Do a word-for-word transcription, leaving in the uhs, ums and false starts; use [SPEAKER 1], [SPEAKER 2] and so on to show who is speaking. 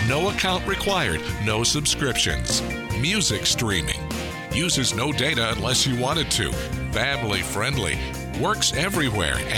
[SPEAKER 1] No account required, no subscriptions. Music streaming. Uses no data unless you want it to. Family friendly. Works everywhere